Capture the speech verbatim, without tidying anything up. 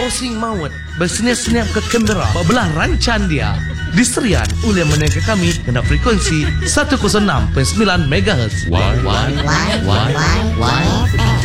Tosing Mawat bersenyap-senyap ke Canberra belah rancan dia diserian oleh menengah kami kena frekuensi seratus enam perpuluhan sembilan megahertz. Why, why, why, why, why, why?